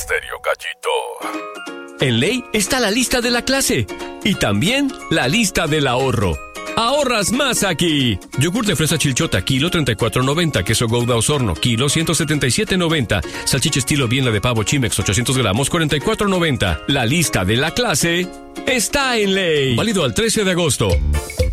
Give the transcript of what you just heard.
Estéreo Gallito. En Ley está la lista de la clase y también la lista del ahorro. ¡Ahorras más aquí! Yogur de fresa Chilchota, kilo 34.90. Queso Gouda Osorno, kilo 177.90. Salchicha estilo Viena de pavo Chimex, 800 gramos, 44.90. La lista de la clase está en Ley. Válido al 13 de agosto.